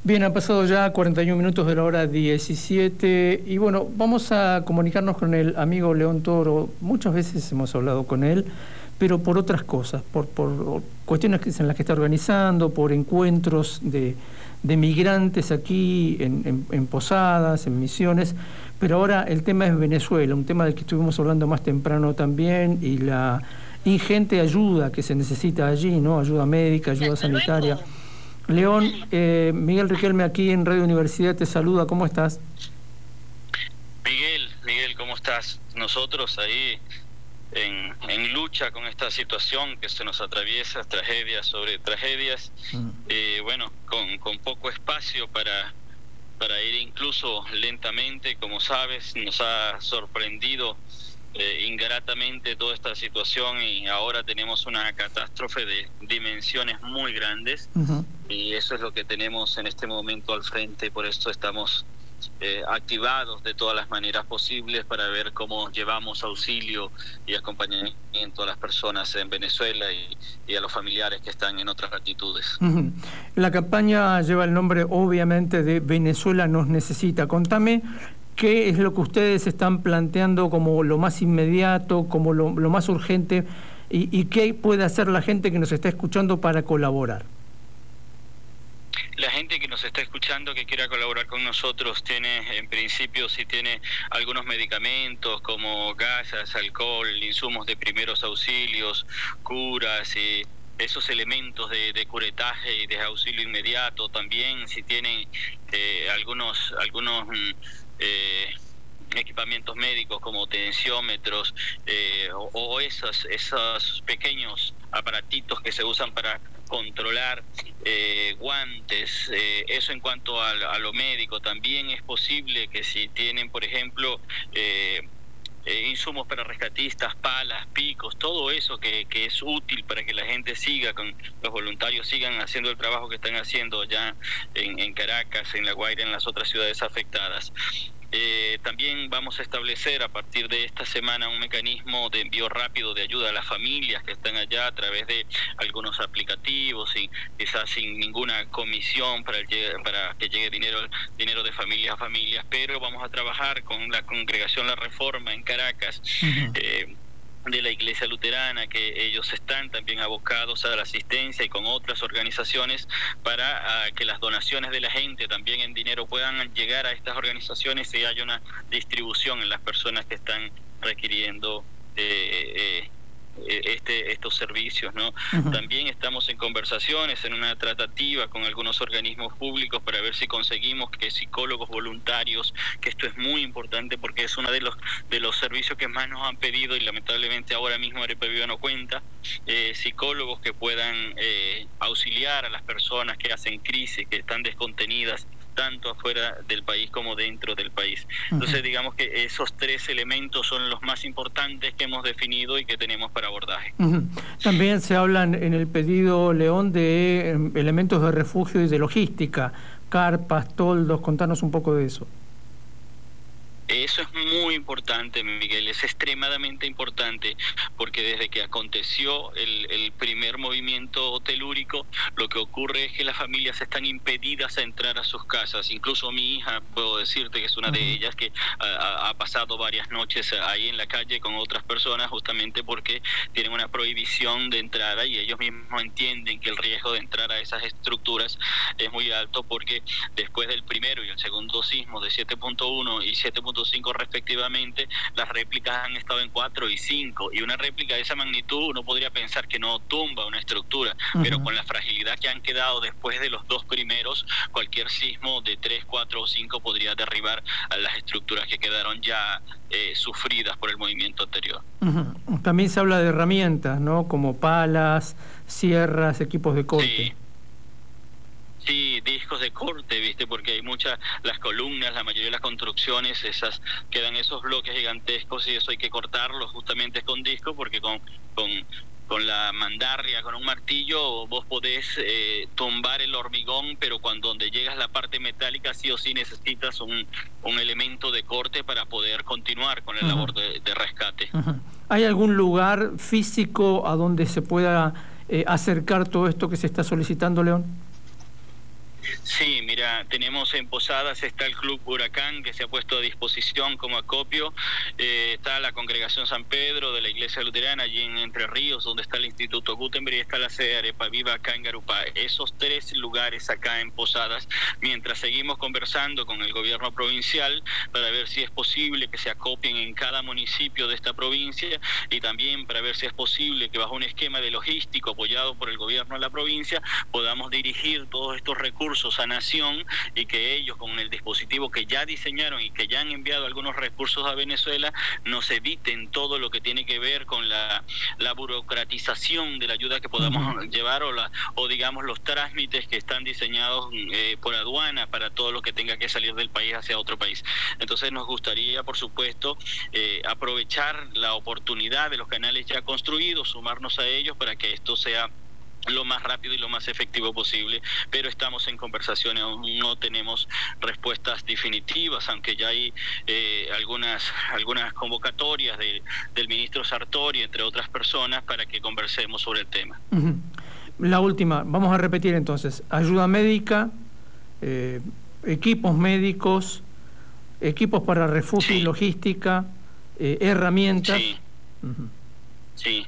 Bien, han pasado ya 41 minutos de la hora 17 y bueno, vamos a comunicarnos con el amigo León Toro. Muchas veces hemos hablado con él, pero por otras cosas, por cuestiones en las que está organizando, por encuentros de migrantes aquí en Posadas, en Misiones, pero ahora el tema es Venezuela, un tema del que estuvimos hablando más temprano también, y la ingente ayuda que se necesita allí, ¿no? Ayuda médica, ayuda sanitaria. León, Miguel Riquelme aquí en Radio Universidad te saluda, ¿cómo estás? Miguel, ¿cómo estás? Nosotros ahí en lucha con esta situación que se nos atraviesa, tragedias sobre tragedias, bueno, con poco espacio para ir incluso lentamente, como sabes, nos ha sorprendido ingratamente toda esta situación y ahora tenemos una catástrofe de dimensiones muy grandes. Y eso es lo que tenemos en este momento al frente, por eso estamos activados de todas las maneras posibles para ver cómo llevamos auxilio y acompañamiento a las personas en Venezuela y a los familiares que están en otras latitudes. La campaña lleva el nombre obviamente de Venezuela nos necesita. Contame qué es lo que ustedes están planteando como lo más inmediato, como lo más urgente, y qué puede hacer la gente que nos está escuchando para colaborar. La gente que nos está escuchando que quiera colaborar con nosotros tiene, en principio, si tiene algunos medicamentos como gasas, alcohol, insumos de primeros auxilios, curas y esos elementos de curetaje y de auxilio inmediato. También si tienen algunos equipamientos médicos como tensiómetros o esos pequeños aparatitos que se usan para controlar, guantes, eso en cuanto a lo médico. También es posible que si tienen, por ejemplo, insumos para rescatistas, palas, picos, todo eso que es útil para que la gente siga, con los voluntarios sigan haciendo el trabajo que están haciendo allá en Caracas, en La Guaira, en las otras ciudades afectadas. También vamos a establecer a partir de esta semana un mecanismo de envío rápido de ayuda a las familias que están allá a través de algunos aplicativos y quizás sin ninguna comisión para que llegue dinero de familias a familias, pero vamos a trabajar con la Congregación La Reforma en Caracas, de la Iglesia Luterana, que ellos están también abocados a la asistencia, y con otras organizaciones para que las donaciones de la gente también en dinero puedan llegar a estas organizaciones y haya una distribución en las personas que están requiriendo estos servicios, ¿no? También estamos en conversaciones, en una tratativa con algunos organismos públicos para ver si conseguimos que psicólogos voluntarios, que esto es muy importante porque es uno de los servicios que más nos han pedido y lamentablemente ahora mismo Arepaviva no cuenta, psicólogos que puedan auxiliar a las personas que hacen crisis, que están descontenidas tanto afuera del país como dentro del país. Entonces digamos que esos tres elementos son los más importantes que hemos definido y que tenemos para abordaje. También se hablan en el pedido, León, de elementos de refugio y de logística, carpas, toldos. Contanos un poco de eso. Eso es muy importante, Miguel, es extremadamente importante, porque desde que aconteció el primer movimiento telúrico, lo que ocurre es que las familias están impedidas a entrar a sus casas. Incluso mi hija, puedo decirte que es una de ellas, que ha pasado varias noches ahí en la calle con otras personas, justamente porque tienen una prohibición de entrada y ellos mismos entienden que el riesgo de entrar a esas estructuras es muy alto, porque después del primero y el segundo sismo de 7.1 y 7.5 respectivamente, las réplicas han estado en 4 y 5, y una réplica de esa magnitud uno podría pensar que no tumba una estructura, pero con la fragilidad que han quedado después de los dos primeros, cualquier sismo de 3, 4 o 5 podría derribar a las estructuras que quedaron ya sufridas por el movimiento anterior. También se habla de herramientas, ¿no? Como palas, sierras, equipos de corte. Sí, discos de corte, ¿viste? Porque hay las columnas, la mayoría de las construcciones, quedan esos bloques gigantescos y eso hay que cortarlos justamente con disco, porque con la mandarria, con un martillo, vos podés tumbar el hormigón, pero donde llegas a la parte metálica sí o sí necesitas un elemento de corte para poder continuar con la labor de rescate. ¿Hay algún lugar físico a donde se pueda acercar todo esto que se está solicitando, León? Sí, mira, tenemos en Posadas, está el Club Huracán que se ha puesto a disposición como acopio, está la Congregación San Pedro de la Iglesia Luterana allí en Entre Ríos, donde está el Instituto Gutenberg, y está la sede de Arepa Viva acá en Garupá. Esos 3 lugares acá en Posadas, mientras seguimos conversando con el gobierno provincial para ver si es posible que se acopien en cada municipio de esta provincia, y también para ver si es posible que bajo un esquema de logístico apoyado por el gobierno de la provincia podamos dirigir todos estos recursos a Nación, y que ellos, con el dispositivo que ya diseñaron y que ya han enviado algunos recursos a Venezuela, nos eviten todo lo que tiene que ver con la burocratización de la ayuda que podamos llevar, o digamos los trámites que están diseñados por aduana para todo lo que tenga que salir del país hacia otro país. Entonces nos gustaría, por supuesto, aprovechar la oportunidad de los canales ya construidos, sumarnos a ellos para que esto sea lo más rápido y lo más efectivo posible, pero estamos en conversaciones, aún no tenemos respuestas definitivas, aunque ya hay algunas convocatorias del ministro Sartori, entre otras personas, para que conversemos sobre el tema. La última, vamos a repetir entonces: ayuda médica, equipos médicos, equipos para refugio y logística, herramientas. Sí. Sí.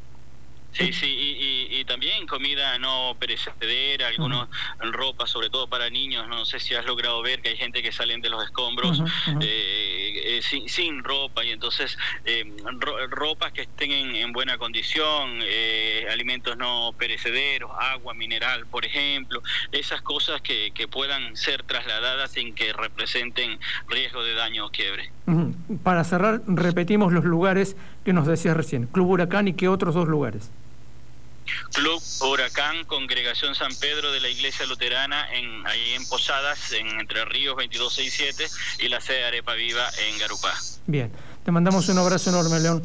Sí, y también comida no perecedera, algunos ropa, sobre todo para niños. No sé si has logrado ver que hay gente que salen de los escombros sin ropa, y entonces ropas que estén en buena condición, alimentos no perecederos, agua mineral, por ejemplo, esas cosas que puedan ser trasladadas sin que representen riesgo de daño o quiebre. Para cerrar, repetimos los lugares que nos decías recién: Club Huracán, ¿y qué otros 2 lugares? Club Huracán, Congregación San Pedro de la Iglesia Luterana, ahí en Posadas, en Entre Ríos 2267, y la sede de Arepa Viva en Garupá. Bien, te mandamos un abrazo enorme, León.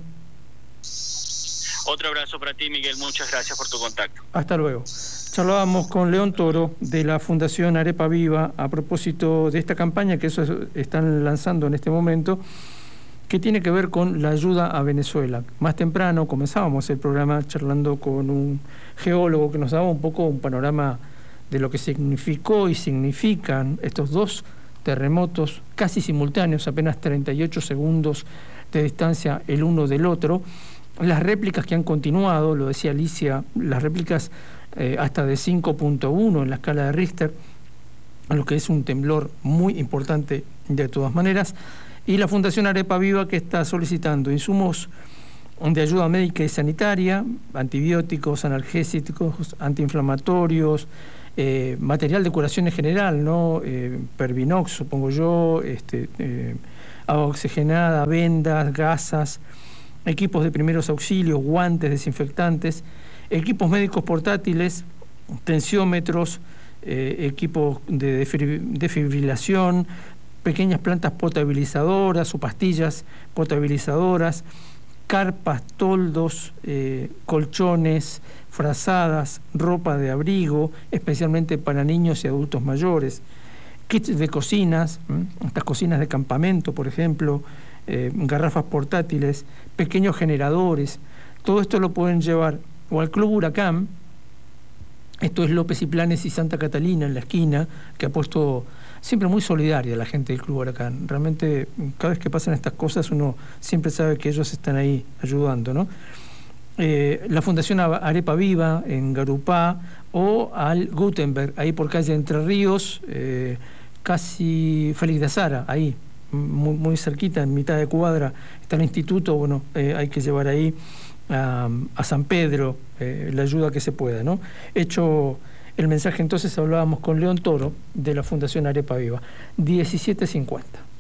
Otro abrazo para ti, Miguel, muchas gracias por tu contacto. Hasta luego. Charlábamos con León Toro de la Fundación Arepa Viva a propósito de esta campaña que están lanzando en este momento, que tiene que ver con la ayuda a Venezuela. Más temprano comenzábamos el programa charlando con un geólogo que nos daba un poco un panorama de lo que significó y significan estos 2 terremotos casi simultáneos, apenas 38 segundos de distancia el uno del otro. Las réplicas que han continuado, lo decía Alicia, las réplicas hasta de 5.1 en la escala de Richter, lo que es un temblor muy importante de todas maneras. Y la Fundación Arepa Viva, que está solicitando insumos de ayuda médica y sanitaria, antibióticos, analgésicos, antiinflamatorios, material de curación en general, ¿no? Pervinox, supongo yo, agua oxigenada, vendas, gasas, equipos de primeros auxilios, guantes, desinfectantes, equipos médicos portátiles, tensiómetros, equipos de desfibrilación, pequeñas plantas potabilizadoras o pastillas potabilizadoras, carpas, toldos, colchones, frazadas, ropa de abrigo, especialmente para niños y adultos mayores, kits de cocinas, estas cocinas de campamento, por ejemplo, garrafas portátiles, pequeños generadores. Todo esto lo pueden llevar o al Club Huracán, esto es López y Planes y Santa Catalina en la esquina, que ha puesto siempre muy solidaria la gente del Club Huracán. Realmente, cada vez que pasan estas cosas, uno siempre sabe que ellos están ahí ayudando, ¿no? La Fundación Arepa Viva en Garupá, o al Gutenberg, ahí por calle Entre Ríos, casi Félix de Azara, ahí, muy cerquita, en mitad de cuadra, está el instituto. Bueno, hay que llevar ahí a San Pedro la ayuda que se pueda, ¿no? Hecho el mensaje, entonces hablábamos con León Toro de la Fundación Arepa Viva. 17:50.